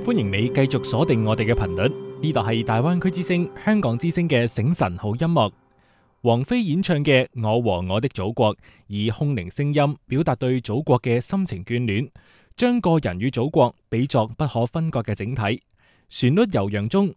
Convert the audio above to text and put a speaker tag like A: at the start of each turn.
A: 歡迎你繼續鎖定我哋嘅頻率，呢度係大灣區之聲、香港之聲嘅醒晨好音樂。王菲演唱嘅《我和我的祖國》，以空靈聲音表達對祖國嘅深情眷戀，將個人與祖國比作不可分割嘅整體。旋律悠揚中